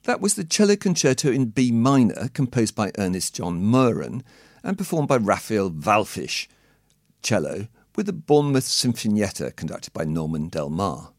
That was the Cello Concerto in B minor, composed by Ernest John Moran and performed by Raphael Wallfisch, cello, with the Bournemouth Sinfonietta conducted by Norman Del Mar.